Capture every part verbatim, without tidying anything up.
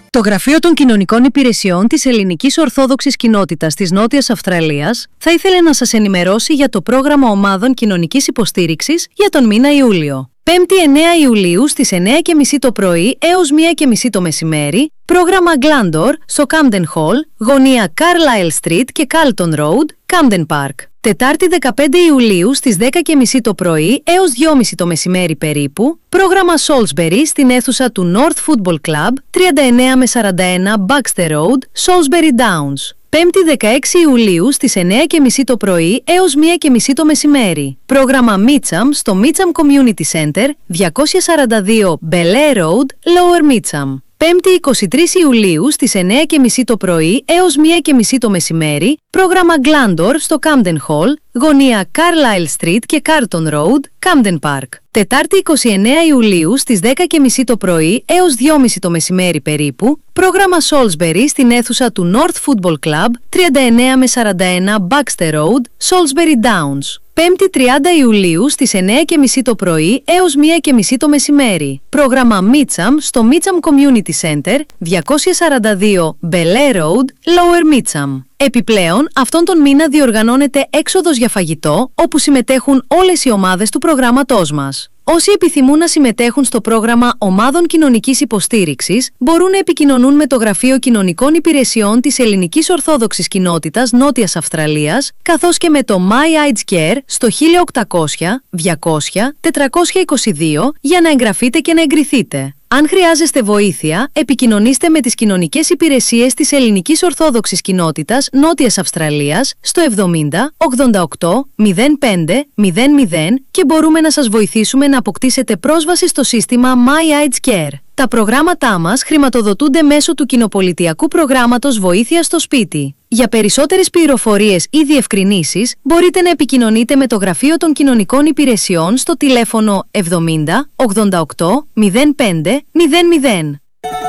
Το Γραφείο των Κοινωνικών Υπηρεσιών της Ελληνικής Ορθόδοξης Κοινότητας της Νότιας Αυστραλίας θα ήθελε να σας ενημερώσει για το πρόγραμμα ομάδων κοινωνικής υποστήριξης για τον μήνα Ιούλιο. πέμπτη εννέα Ιουλίου στις εννέα και μισή το πρωί έως μία και μισή το μεσημέρι, πρόγραμμα Glandor στο Camden Hall, γωνία Carlisle Street και Carlton Road, Camden Park. Τετάρτη δεκαπέντε Ιουλίου στις δέκα και μισή το πρωί έως δύο και μισή το μεσημέρι περίπου, πρόγραμμα Salisbury στην αίθουσα του North Football Club, τριάντα εννέα με σαράντα ένα Baxter Road, Salisbury Downs. Πέμπτη δεκαέξι Ιουλίου στις εννέα και μισή το πρωί έως μία και μισή το μεσημέρι, πρόγραμμα Mitcham στο Mitcham Community Center, διακόσια σαράντα δύο Belair Road, Lower Mitcham. Πέμπτη εικοστή τρίτη Ιουλίου στις εννέα και μισή το πρωί έως μία και μισή το μεσημέρι, πρόγραμμα Glandor στο Camden Hall, γωνία Carlisle Street και Carlton Road, Camden Park. Τετάρτη εικοστή ενάτη Ιουλίου στις δέκα και μισή το πρωί έως δύο και μισή το μεσημέρι περίπου, πρόγραμμα Salisbury στην αίθουσα του North Football Club, τριάντα εννέα με σαράντα ένα Baxter Road, Salisbury Downs. Πέμπτη τριάντα Ιουλίου στις εννέα και μισή το πρωί έως μία και μισή το μεσημέρι, πρόγραμμα Mitcham στο Mitcham Community Center, διακόσια σαράντα δύο Belair Road, Lower Mitcham. Επιπλέον, αυτόν τον μήνα διοργανώνεται έξοδος για φαγητό, όπου συμμετέχουν όλες οι ομάδες του προγράμματός μας. Όσοι επιθυμούν να συμμετέχουν στο πρόγραμμα Ομάδων Κοινωνικής Υποστήριξης, μπορούν να επικοινωνούν με το Γραφείο Κοινωνικών Υπηρεσιών της Ελληνικής Ορθόδοξης Κοινότητας Νότιας Αυστραλίας, καθώς και με το My Aids Care στο χίλια οκτακόσια διακόσια τετρακόσια είκοσι δύο για να εγγραφείτε και να εγκριθείτε. Αν χρειάζεστε βοήθεια, επικοινωνήστε με τις κοινωνικές υπηρεσίες της Ελληνικής Ορθόδοξης Κοινότητας Νότιας Αυστραλίας στο εβδομήντα ογδόντα οκτώ μηδέν πέντε μηδέν μηδέν και μπορούμε να σας βοηθήσουμε να αποκτήσετε πρόσβαση στο σύστημα My Aids Care. Τα προγράμματά μας χρηματοδοτούνται μέσω του κοινοπολιτειακού προγράμματος Βοήθεια στο Σπίτι. Για περισσότερες πληροφορίες ή διευκρινήσεις, μπορείτε να επικοινωνείτε με το Γραφείο των Κοινωνικών Υπηρεσιών στο τηλέφωνο εβδομήντα ογδόντα οκτώ μηδέν πέντε μηδέν μηδέν.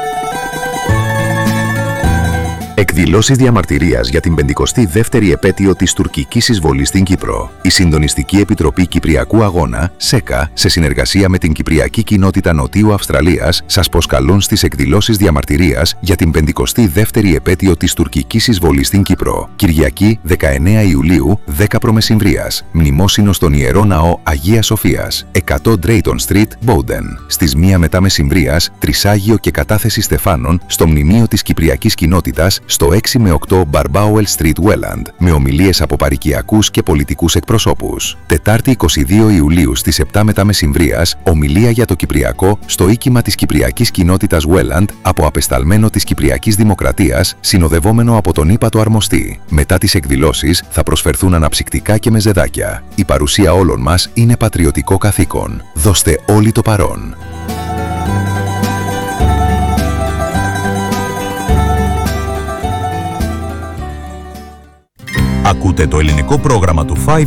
Εκδηλώσεις διαμαρτυρίας για την πενηκοστή δεύτερη επέτειο της τουρκικής εισβολής στην Κύπρο. Η Συντονιστική Επιτροπή Κυπριακού Αγώνα, ΣΕΚΑ, σε συνεργασία με την Κυπριακή Κοινότητα Νοτιού Αυστραλίας, σας προσκαλούν στις εκδηλώσεις διαμαρτυρίας για την πενηκοστή δεύτερη επέτειο της τουρκικής εισβολής στην Κύπρο. Κυριακή δεκαεννέα Ιουλίου, δέκα π.μ. Μνημόσυνο στον Ιερό Ναό Αγίας Σοφίας, εκατό Drayton Street, Bowden. Στις μία μετά μεσημβρίας, Τρισάγιο και Κατάθεση Στεφάνων στο Μνημείο της Κυπριακής Κοινότητας στο έξι με οκτώ Barbowell Street, Welland, με ομιλίες από παροικιακούς και πολιτικούς εκπροσώπους. Τετάρτη εικοστή δεύτερη Ιουλίου στις επτά μετά μεσημβρίας, ομιλία για το Κυπριακό στο οίκημα της Κυπριακής Κοινότητας Welland από απεσταλμένο της Κυπριακής Δημοκρατίας, συνοδευόμενο από τον ύπατο αρμοστή. Μετά τις εκδηλώσεις θα προσφερθούν αναψυκτικά και μεζεδάκια. Η παρουσία όλων μας είναι πατριωτικό καθήκον. Δώστε όλοι το παρόν. Ακούτε το ελληνικό πρόγραμμα του φάιβ